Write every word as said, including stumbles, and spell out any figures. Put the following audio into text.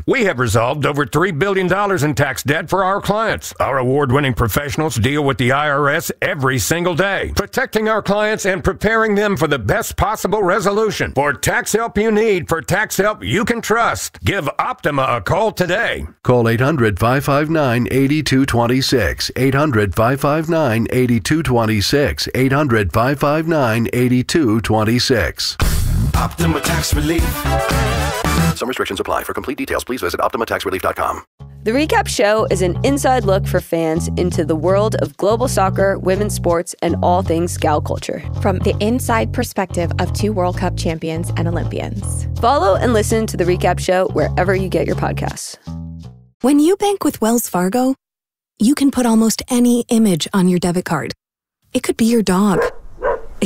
We have resolved over three billion dollars in tax debt for our clients. Our award-winning professionals deal with the I R S every single day, protecting our clients and preparing them for the best possible resolution. For tax help you need, for tax help you can trust, give Optima a call today. Call eight hundred, five five nine, eight two two six, eight hundred, five five nine, eight two two six, eight hundred, five five nine, eight two two six. Optima Tax Relief. Some restrictions apply. For complete details, please visit optima tax relief dot com. The Recap Show is an inside look for fans into the world of global soccer, women's sports, and all things gal culture. From the inside perspective of two World Cup champions and Olympians. Follow and listen to The Recap Show wherever you get your podcasts. When you bank with Wells Fargo, you can put almost any image on your debit card. It could be your dog,